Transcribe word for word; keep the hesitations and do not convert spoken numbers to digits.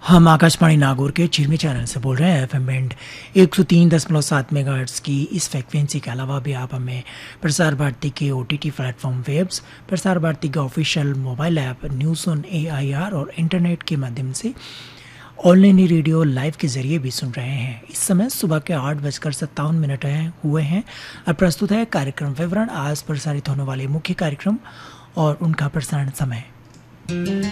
हम आकाशवाणी नागौर के चिरमी चैनल से बोल रहे हैं। एफ एम बैंड एक सौ तीन दशमलव सात मेगाहर्ट्ज़ की इस फ्रिक्वेंसी के अलावा भी आप हमें प्रसार भारती के O T T platform webs, Prasar Bharati का official mobile app news on A I R और इंटरनेट के माध्यम से ऑनलाइन रेडियो लाइव के जरिए भी सुन रहे हैं। इस समय सुबह के आठ बजकर सत्तावन मिनट हुए हैं और प्रस्तुत है कार्यक्रम विवरण। आज प्रसारित होने वाले मुख्य कार्यक्रम और उनका प्रसारण समय।